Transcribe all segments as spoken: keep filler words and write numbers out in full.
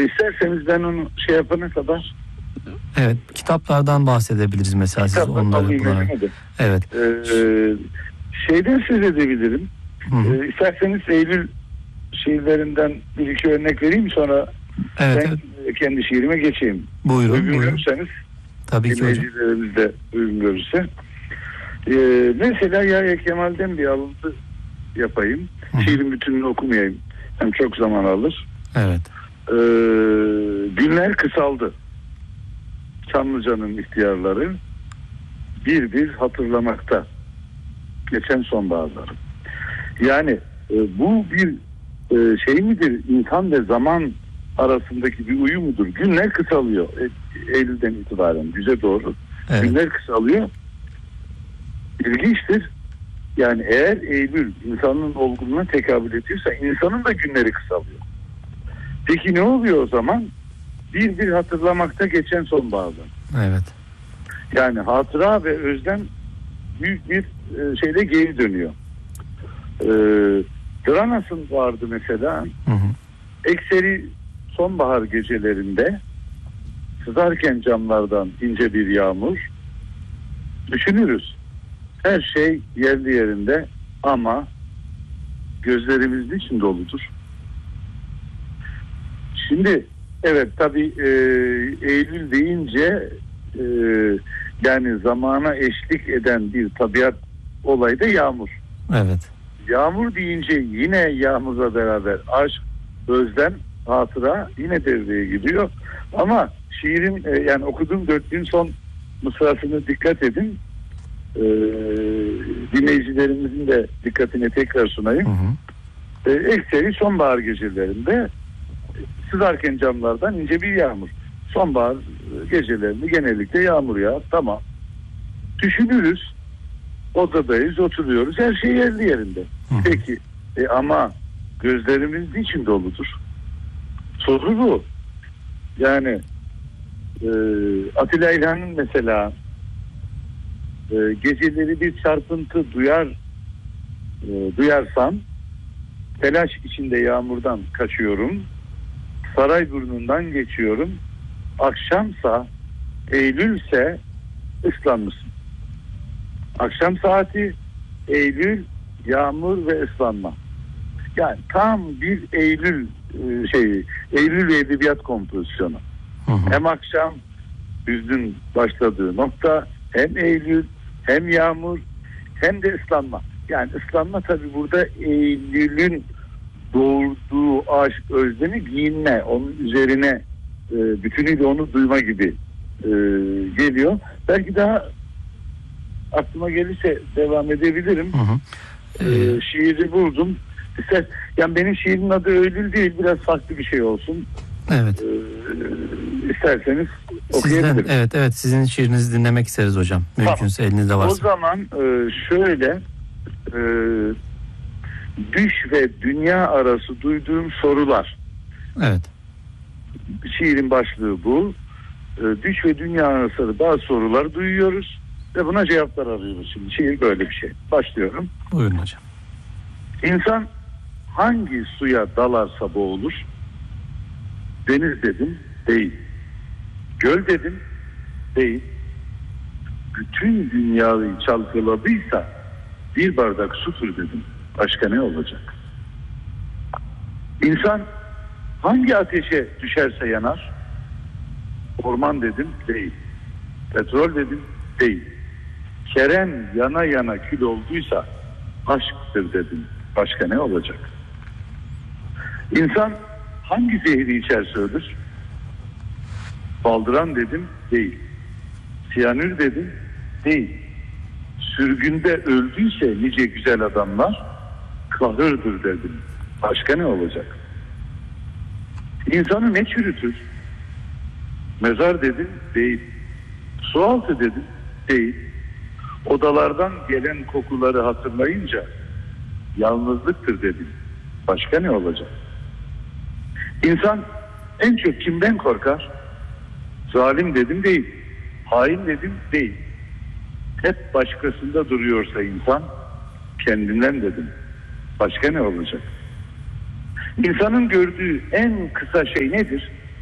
E, isterseniz ben onu şey yapana kadar. Evet, kitaplardan bahsedebiliriz mesela siz onları kullanarak. Evet. Ee, şeyden söz edebilirim. Ee, isterseniz Eylül şiirlerinden bir iki örnek vereyim, sonra evet, ben evet. kendi şiirime geçeyim. Buyurun, uygun buyurun. görürseniz, tabii ki hocam. dinleyicilerimiz de uygun görürse. Ee, mesela Yahya Kemal'den bir alıntı yapayım. Hı. Şiirin bütününü okumayayım. Hem çok zaman alır. Evet. Ee, günler kısaldı. Çamlıca'nın ihtiyarları bir bir hatırlamakta geçen sonbaharları. Yani e, bu bir e, şey midir? İnsan ve zaman arasındaki bir uyum mudur? Günler kısalıyor. E, Eylül'den itibaren güze doğru. Evet. Günler kısalıyor. İlginçtir. Yani eğer Eylül insanın olgunluğuna tekabül ediyorsa insanın da günleri kısalıyor. Peki ne oluyor o zaman? Bir bir hatırlamakta geçen sonbaharlar. Evet. Yani hatıra ve özlem büyük bir e, şeyle geri dönüyor. Ee, Dranas'ın vardı mesela. Hı hı. Ekseri sonbahar gecelerinde sızarken camlardan ince bir yağmur, düşünürüz. Her şey yerli yerinde ama gözlerimiz için doludur. Şimdi evet, tabii e, Eylül deyince e, yani zamana eşlik eden bir tabiat olayı da yağmur. Evet. Yağmur deyince yine yağmurla beraber aşk, özlem, hatıra yine devreye giriyor. Ama şiirin e, yani okuduğum dörtlüğün son mısrasını dikkat edin. E, dinleyicilerimizin de dikkatine tekrar sunayım. Hı hı. E, ekseri sonbahar gecelerinde sızarken camlardan ince bir yağmur. Sonbahar gecelerinde genellikle yağmur yağar. Tamam. Düşünürüz. Odadayız, oturuyoruz. Her şey yerli yerinde. Hı. Peki e, ama gözlerimiz niçin doludur? Soru bu. Yani e, Atilla İlhan'ın mesela e, geceleri bir çarpıntı duyar e, duyarsam telaş içinde yağmurdan kaçıyorum. Sarayburnu'ndan geçiyorum. Akşamsa, Eylülse ıslanmışsın. Akşam saati, Eylül, yağmur ve ıslanma. Yani tam bir Eylül şey, Eylül ve edebiyat kompozisyonu. Hı hı. Hem akşam hüznün başladığı nokta, hem Eylül, hem yağmur, hem de ıslanma. Yani ıslanma tabii burada Eylül'ün doğurduğu aşk, özlemi, giyinme, onun üzerine e, bütünüyle onu duyma gibi e, geliyor. Belki daha aklıma gelirse devam edebilirim. Hı hı. Ee, şiiri buldum. İster, yani benim şiirimin adı Eylül değil, biraz farklı bir şey olsun. Evet. Ee, isterseniz Sizden, okuyabilirim. evet, evet, sizin şiirinizi dinlemek isteriz hocam. Mümkünse tamam. Elinizde varsa. O zaman e, şöyle e, düş ve dünya arası duyduğum sorular. Evet. Şiirin başlığı bu. E, düş ve dünya arası bazı sorular duyuyoruz ve buna cevaplar arıyoruz. Şimdi şiir böyle bir şey. Başlıyorum. Buyurun hocam. İnsan hangi suya dalarsa boğulur? Deniz dedim, değil. Göl dedim, değil. Bütün dünyayı çalkaladıysa bir bardak sudur dedim. Başka ne olacak? İnsan hangi ateşe düşerse yanar? Orman dedim, değil. Petrol dedim, değil. Kerem yana yana kül olduysa aşktır dedim. Başka ne olacak? İnsan hangi zehri içerse ölür? Baldıran dedim, değil. Siyanür dedim, değil. Sürgünde öldüyse nice güzel adamlar kahırdır dedim. Başka ne olacak? İnsanı ne çürütür? Mezar dedim, değil. Sualtı dedim, değil. Odalardan gelen kokuları hatırlayınca yalnızlıktır dedim. Başka ne olacak? İnsan en çok kimden korkar? Zalim dedim, değil. Hain dedim, değil. Hep başkasında duruyorsa insan kendinden dedim. Başka ne olacak? İnsanın gördüğü en kısa şey nedir?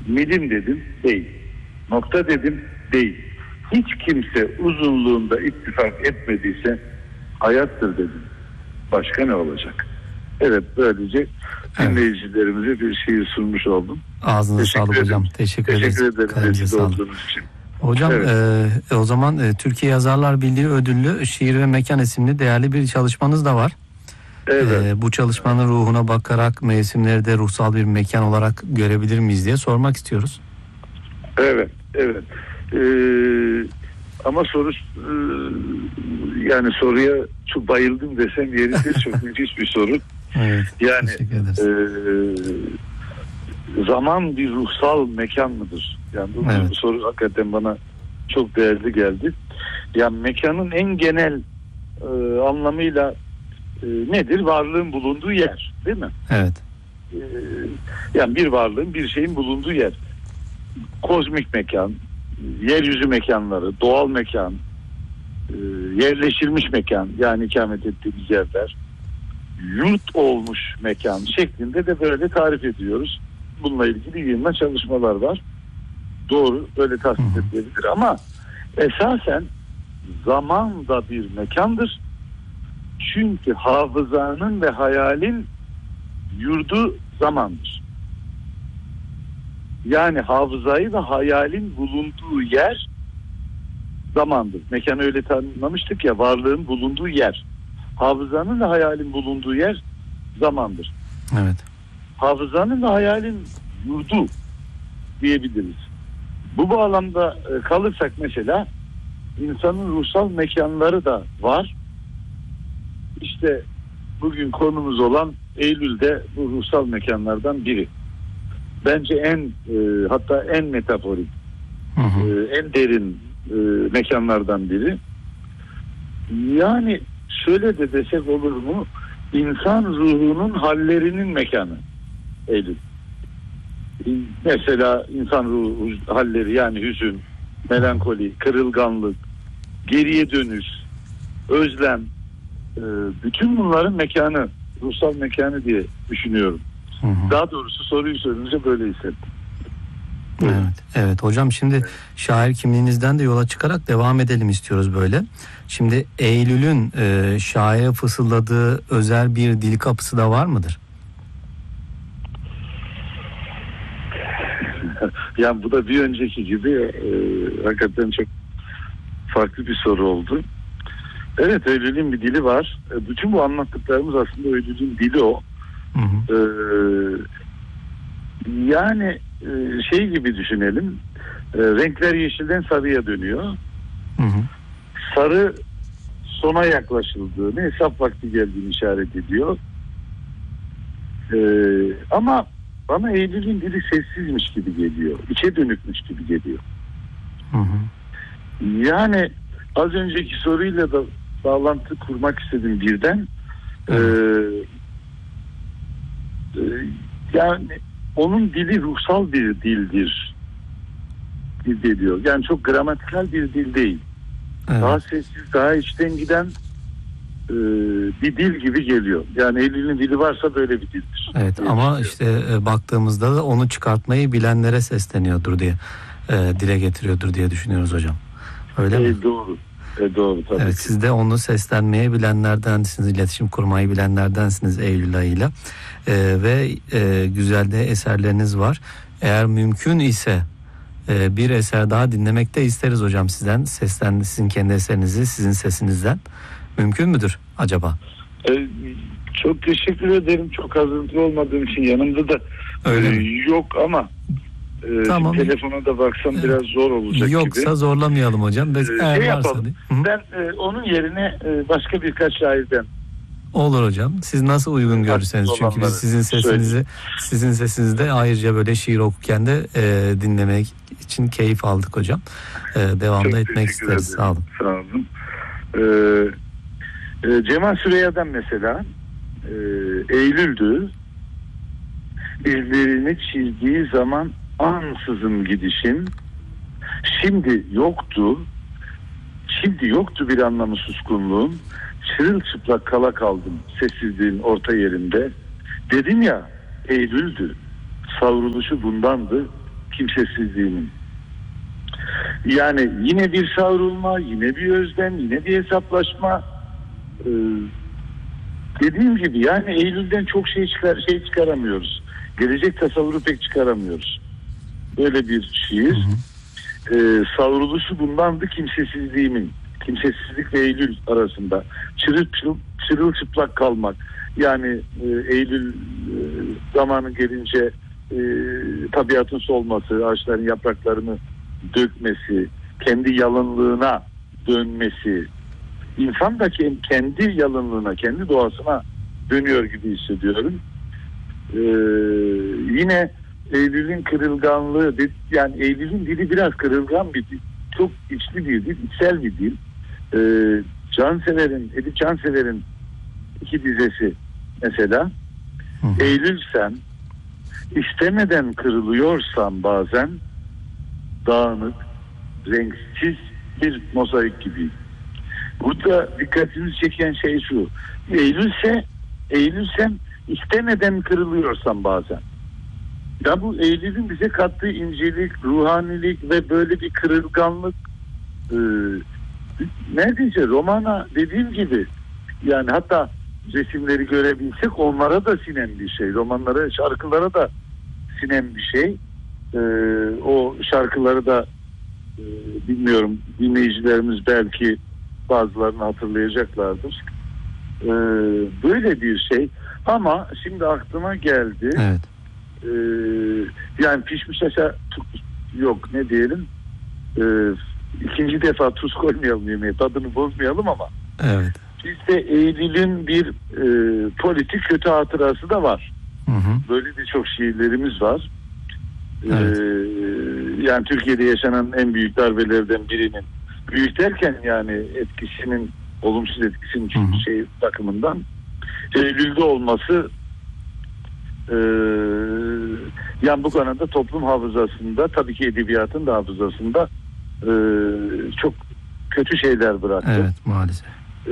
Milim dedim, değil. Nokta dedim, değil. Hiç kimse uzunluğunda ittifak etmediyse hayattır dedim. Başka ne olacak? Evet, böylece dinleyicilerimize evet. bir şiir sunmuş oldum. Ağzınıza Teşekkür sağlık ederim. hocam. Teşekkür, Teşekkür ederiz. ederim. Teşekkür olduğunuz için. Hocam evet. e, o zaman e, Türkiye Yazarlar Birliği ödüllü Şiir ve Mekan isimli değerli bir çalışmanız da var. Evet. E, bu çalışmanın ruhuna bakarak mevsimleri de ruhsal bir mekan olarak görebilir miyiz diye sormak istiyoruz. Evet, evet. Ee, ama soru e, yani soruya çok bayıldım desem yeridir. Çok müthiş bir soru. Evet. Yani e, zaman bir ruhsal mekan mıdır? Yani bu, evet. bu soru hakikaten bana çok değerli geldi. Yani mekanın en genel e, anlamıyla e, nedir? Varlığın bulunduğu yer, değil mi? Evet. E, yani bir varlığın, bir şeyin bulunduğu yer. Kozmik mekan, yeryüzü mekanları, doğal mekan, e, yerleşilmiş mekan, yani ikamet ettiğimiz yerler, yurt olmuş mekan şeklinde de böyle tarif ediyoruz. Bununla ilgili yığınla çalışmalar var. Doğru, böyle tasnif edilebilir ama esasen zaman da bir mekandır. Çünkü hafızanın ve hayalin yurdu zamandır. Yani hafızayı ve hayalin bulunduğu yer zamandır. Mekanı öyle tanımlamıştık ya, varlığın bulunduğu yer. Hafızanın ve hayalin bulunduğu yer zamandır. Evet. Hafızanın ve hayalin yurdu diyebiliriz. Bu bağlamda kalırsak mesela insanın ruhsal mekanları da var. İşte bugün konumuz olan Eylül'de bu ruhsal mekanlardan biri. Bence en e, hatta en metaforik, hı hı. E, en derin e, mekanlardan biri. Yani şöyle de desek olur mu? İnsan ruhunun hallerinin mekanı Eylül. Mesela insan ruhu halleri, yani hüzün, melankoli, kırılganlık, geriye dönüş, özlem, e, bütün bunların mekanı, ruhsal mekanı diye düşünüyorum. Hı hı. Daha doğrusu soruyu sorunca böyle hissettim. Evet, evet hocam, şimdi şair kimliğinizden de yola çıkarak devam edelim istiyoruz böyle. Şimdi Eylül'ün e, şaire fısıldadığı özel bir dil kapısı da var mıdır? Yani bu da bir önceki gibi e, hakikaten çok farklı bir soru oldu. Evet, Eylül'ün bir dili var. E, bütün bu anlattıklarımız aslında Eylül'ün dili o. Hı hı. E, yani e, şey gibi düşünelim. E, renkler yeşilden sarıya dönüyor. Hı hı. Sarı sona yaklaşıldığını, hesap vakti geldiğini işaret ediyor. E, ama bana Eylül'ün dili sessizmiş gibi geliyor. İçe dönükmüş gibi geliyor. Hı hı. Yani az önceki soruyla da bağlantı kurmak istedim birden. Ee, e, yani onun dili ruhsal bir dildir. Dil diyor. Yani çok gramatikal bir dil değil. Evet. Daha sessiz, daha içten giden e, bir dil gibi geliyor. Yani Eylül'ün dili varsa böyle bir dildir. Evet, diye ama işte e, baktığımızda da onu çıkartmayı bilenlere sesleniyordur diye e, dile getiriyordur diye düşünüyoruz hocam. Öyle e, mi? Doğru. E, doğru tabii. Evet, siz de onu seslenmeyi bilenlerdensiniz, iletişim kurmayı bilenlerdensiniz Eylül ayıyla e, ve e, güzel de eserleriniz var. Eğer mümkün ise e, bir eser daha dinlemek de isteriz hocam sizden. Seslen, sizin kendi eserinizi, sizin sesinizden. Mümkün müdür acaba? E, çok teşekkür ederim. Çok hazırlıklı olmadığım için yanımda da e, yok ama e, tamam. Telefona da baksam biraz zor olacak Yoksa gibi. Yoksa zorlamayalım hocam. Biz, e, şey yapalım. Ben e, onun yerine e, başka birkaç şairden. Olur hocam. Siz nasıl uygun görürseniz, çünkü biz sizin sesinizi söyleyeyim. Sizin sesinizde ayrıca böyle şiir okurken de e, dinlemek için keyif aldık hocam. E, devamlı çok etmek isteriz. Sağ olun. Sağ olun. Ee, e, Cemal Süreyya'dan mesela e, Eylül'dü. İzlerini çizdiği zaman ansızın gidişin, şimdi yoktu. Şimdi yoktu bir anlamı suskunluğun. Çırılçıplak kala kaldım sessizliğin orta yerinde. Dedim ya, Eylül'dü. Savruluşu bundandı. kimsesizliğimin. Yani yine bir savrulma, yine bir özlem, yine bir hesaplaşma. Ee, dediğim gibi yani Eylül'den çok şey çıkar şey çıkaramıyoruz. Gelecek tasavvuru pek çıkaramıyoruz. Böyle bir şiir. Ee, savruluşu bundandı kimsesizliğimin. Kimsesizlik ve Eylül arasında. Çırıl, çırıl, çırılçıplak kalmak. Yani e, Eylül e, zamanı gelince e, tabiatın solması, ağaçların yapraklarını dökmesi, kendi yalınlığına dönmesi, insan da kendi yalınlığına, kendi doğasına dönüyor gibi hissediyorum. Ee, yine Eylül'ün kırılganlığı, yani Eylül'ün dili biraz kırılgan bir dil, çok içli bir dil, içsel bir dil. Ee, Cansever'in, Edip Cansever'in iki dizesi mesela, hı hı. Eylül sen istemeden kırılıyorsan bazen dağınık, renksiz bir mozaik gibi. Burada dikkatimizi çeken şey şu. Eylülse, Eylül sen istemeden kırılıyorsan bazen. Ya bu Eylül'ün bize kattığı incelik, ruhanilik ve böyle bir kırılganlık e, neredeyse romana dediğim gibi yani hatta resimleri görebilsek onlara da sinen bir şey. Romanlara, şarkılara da sinen bir şey. E, o şarkıları da e, bilmiyorum dinleyicilerimiz belki bazılarını hatırlayacaklardır. E, böyle bir şey. Ama şimdi aklıma geldi. Evet. Ee, yani pişmiş aşağı yok ne diyelim ee, ikinci defa tuz koymayalım yemeğe, tadını bozmayalım ama evet. Bizde Eylül'ün bir e, politik kötü hatırası da var. Hı hı. Böyle birçok şiirlerimiz var. Evet. Ee, yani Türkiye'de yaşanan en büyük darbelerden birinin, büyük derken yani etkisinin, olumsuz etkisinin çünkü hı hı. şey bakımından Eylül'de olması Ee, yani bu konuda toplum hafızasında, tabii ki edebiyatın da hafızasında e, çok kötü şeyler bıraktı. Evet, maalesef. Ee,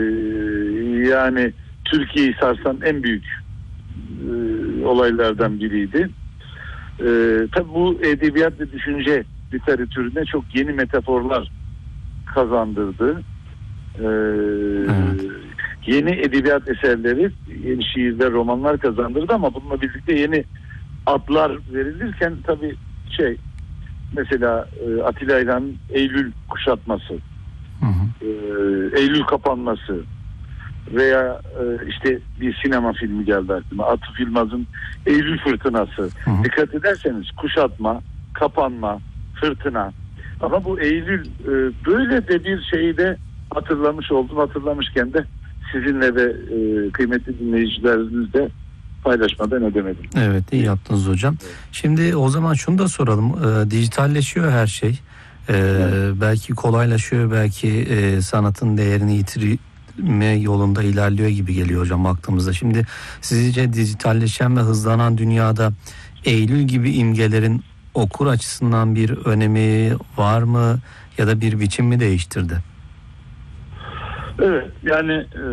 yani Türkiye'yi sarsan en büyük e, olaylardan biriydi. Ee, tabii bu edebiyat ve düşünce literatürüne çok yeni metaforlar kazandırdı. Ee, evet. Yeni edebiyat eserleri, yeni şiirler, romanlar kazandırdı ama bununla birlikte yeni adlar verilirken tabii şey mesela e, Atilla İlhan'ın Eylül kuşatması, hı hı. E, Eylül kapanması veya e, işte bir sinema filmi geldi aklıma. Atıf Yılmaz'ın Eylül fırtınası. Hı hı. Dikkat ederseniz kuşatma, kapanma, fırtına. Ama bu Eylül e, böyle de bir şeyi de hatırlamış oldum. Hatırlamışken de sizinle de e, kıymetli dinleyicilerimizle paylaşmadan edemedim. Evet, iyi yaptınız hocam. Evet. Şimdi o zaman şunu da soralım. E, dijitalleşiyor her şey. E, evet. Belki kolaylaşıyor, belki e, sanatın değerini yitirme yolunda ilerliyor gibi geliyor hocam baktığımızda. Şimdi sizce dijitalleşen ve hızlanan dünyada Eylül gibi imgelerin okur açısından bir önemi var mı ya da bir biçim mi değiştirdi? Evet, yani e,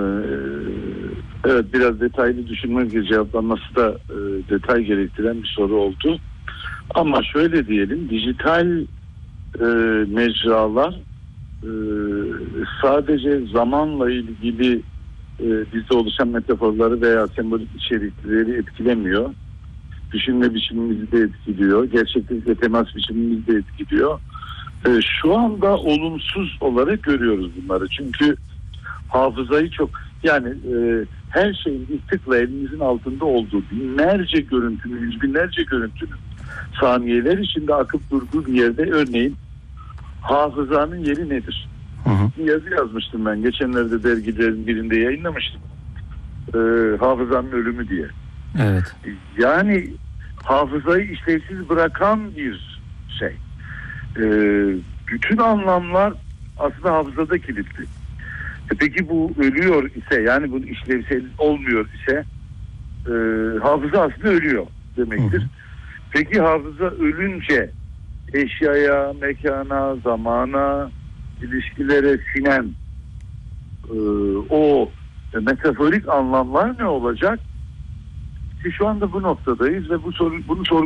evet biraz detaylı düşünmek ve cevaplanması da e, detay gerektiren bir soru oldu. Ama şöyle diyelim, dijital e, mecralar e, sadece zamanla ilgili e, bizde oluşan metaforları veya sembolik içerikleri etkilemiyor. Düşünme biçimimizi de etkiliyor. Gerçeklikle temas biçimimizi de etkiliyor. Ee, şu anda olumsuz olarak görüyoruz bunları. Çünkü hafızayı çok yani e, her şeyin bir tıkla elimizin altında olduğu binlerce görüntünün, yüz binlerce görüntünün saniyeler içinde akıp durduğu bir yerde örneğin hafızanın yeri nedir? Hı hı. Bir yazı yazmıştım ben. Geçenlerde dergilerin birinde yayınlamıştım. Ee, hafızanın ölümü diye. Evet. Yani hafızayı işlevsiz bırakan bir şey. Ee, bütün anlamlar aslında hafızada kilitli. E peki bu ölüyor ise, yani bu işlevsel olmuyor ise e, hafıza aslında ölüyor demektir. Hı hı. Peki hafıza ölünce eşyaya, mekana, zamana, ilişkilere sinen e, o metaforik anlamlar ne olacak? Ki şu anda bu noktadayız ve bu soru, bunu sor